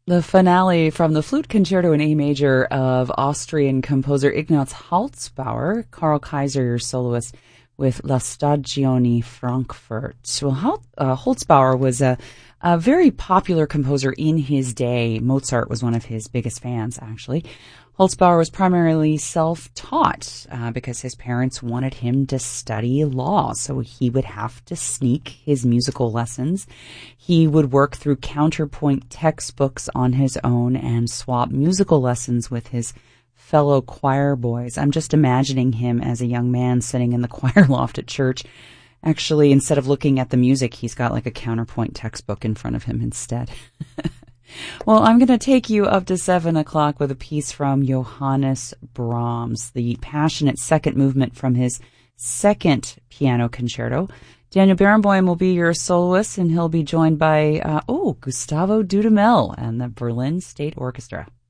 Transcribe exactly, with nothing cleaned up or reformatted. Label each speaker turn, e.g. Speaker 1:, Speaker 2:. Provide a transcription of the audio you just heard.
Speaker 1: The finale from the Flute Concerto in A major of Austrian composer Ignaz Holzbauer, Karl Kaiser, your soloist, with La Stagione Frankfurt. Well, uh, Holzbauer was a, a very popular composer in his day. Mozart was one of his biggest fans, actually. Holzbauer was primarily self-taught uh, because his parents wanted him to study law, so he would have to sneak his musical lessons. He would work through counterpoint textbooks on his own and swap musical lessons with his fellow choir boys. I'm just imagining him as a young man sitting in the choir loft at church. Actually, instead of looking at the music, he's got like a counterpoint textbook in front of him instead. Well, I'm going to take you up to seven o'clock with a piece from Johannes Brahms, the passionate second movement from his second piano concerto. Daniel Barenboim will be your soloist, and he'll be joined by, uh, oh, Gustavo Dudamel and the Berlin State Orchestra.